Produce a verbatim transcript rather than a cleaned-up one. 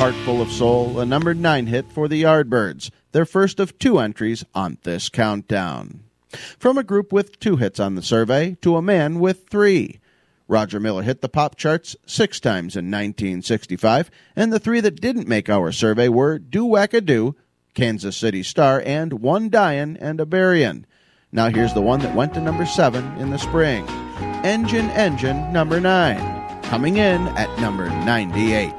Heart Full of Soul, a number nine hit for the Yardbirds, their first of two entries on this countdown. From a group with two hits on the survey to a man with three. Roger Miller hit the pop charts six times in nineteen sixty-five, and the three that didn't make our survey were Do-Wacka-Do, Kansas City Star, and One Dyin' and a Buryin'. Now here's the one that went to number seven in the spring. Engine Engine, number nine, coming in at number ninety-eight.